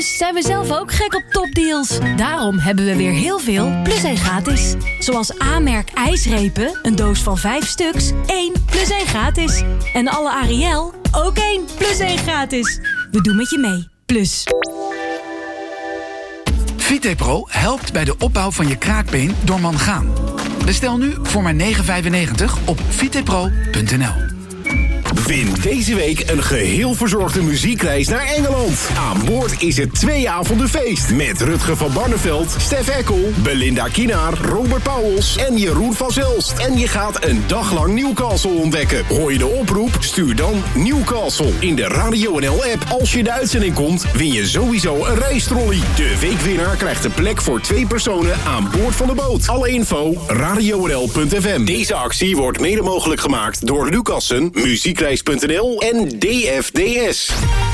Zijn we zelf ook gek op topdeals? Daarom hebben we weer heel veel plus 1 gratis. Zoals A-merk ijsrepen, een doos van 5 stuks, 1 plus 1 gratis. En alle Ariel, ook 1 plus 1 gratis. We doen met je mee. Plus. VitePro helpt bij de opbouw van je kraakbeen door mangaan. Bestel nu voor maar €9,95 op vitepro.nl. Win deze week een geheel verzorgde muziekreis naar Engeland. Aan boord is het 2 avonden feest. Met Rutger van Barneveld, Stef Eckel, Belinda Kienaar, Robert Pauwels en Jeroen van Zelst. En je gaat een dag lang Newcastle ontdekken. Hoor je de oproep? Stuur dan Newcastle in de Radio NL-app. Als je de uitzending komt, win je sowieso een reistrolley. De weekwinnaar krijgt een plek voor 2 personen aan boord van de boot. Alle info, radionl.fm. Deze actie wordt mede mogelijk gemaakt door Lucassen, muziekreis.nl en DFDS.